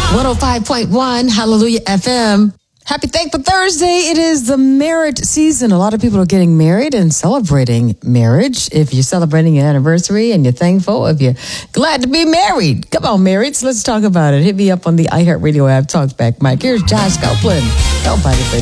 105.1 Hallelujah FM. Happy Thankful Thursday. It is the marriage season. A lot of people are getting married and celebrating marriage. If you're celebrating your anniversary and you're thankful, if you're glad to be married, come on, marrieds, let's talk about it. Hit me up on the iHeartRadio app, Talkback Mike. Here's Josh Copeland. Nobody but